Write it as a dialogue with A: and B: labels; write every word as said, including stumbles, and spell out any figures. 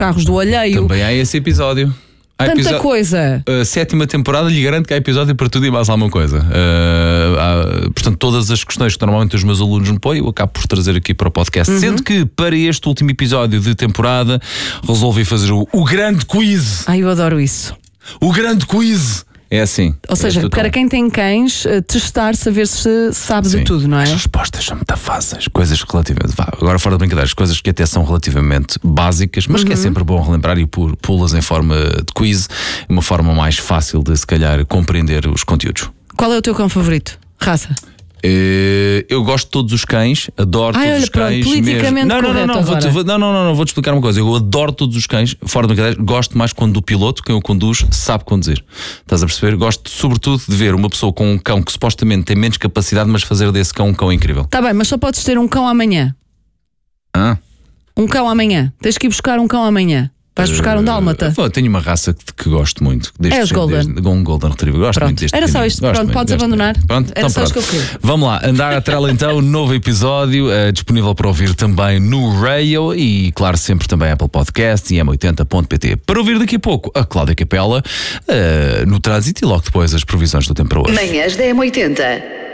A: carros do alheio.
B: Também há esse episódio. Há
A: Tanta
B: episódio,
A: coisa.
B: A sétima temporada lhe garanto que há episódio para tudo e mais alguma coisa. Uh, há, portanto, todas as questões que normalmente os meus alunos me põem, eu acabo por trazer aqui para o podcast. Uhum. Sendo que para este último episódio de temporada resolvi fazer o, o grande quiz.
A: Ai, eu adoro isso.
B: O grande quiz. É assim.
A: Ou seja, para quem tem cães, testar, saber se sabe
B: Sim.
A: de tudo, não é?
B: As respostas são muito fáceis. Coisas relativamente. Vá, agora fora de brincadeiras, coisas que até são relativamente básicas, mas uhum. que é sempre bom relembrar e pô-las em forma de quiz, uma forma mais fácil de, se calhar, compreender os conteúdos.
A: Qual é o teu cão favorito? Raça?
B: Uh, eu gosto de todos os cães, adoro
A: Ai,
B: todos
A: olha,
B: os cães.
A: pronto, politicamente
B: não, não, não, não,
A: correto
B: vou-te, vou, não, não, não, não, vou-te explicar uma coisa. Eu adoro todos os cães, fora de brincadeira. Gosto mais quando o piloto, quem o conduz, sabe conduzir. Estás a perceber? Gosto, sobretudo, de ver uma pessoa com um cão que supostamente tem menos capacidade, mas fazer desse cão um cão incrível.
A: Tá bem, mas só podes ter um cão amanhã.
B: Ah?
A: Um cão amanhã. Tens que ir buscar um cão amanhã. Vais buscar um dálmata?
B: Uh, tenho uma raça que, que gosto muito. Desde,
A: é os Golden.
B: Desde, um Golden Retriever. Gosto
A: pronto.
B: muito deste.
A: Era só isto. Pronto,
B: muito,
A: podes abandonar.
B: Pronto,
A: Era
B: então,
A: só
B: pronto.
A: isto que eu queria.
B: Vamos lá, andar à trela então, novo episódio, uh, disponível para ouvir também no Radio e, claro, sempre também Apple Podcasts e M oitenta ponto pt. Para ouvir daqui a pouco a Cláudia Capela uh, no trânsito e logo depois as previsões do tempo para hoje.
C: Manhãs da M oitenta.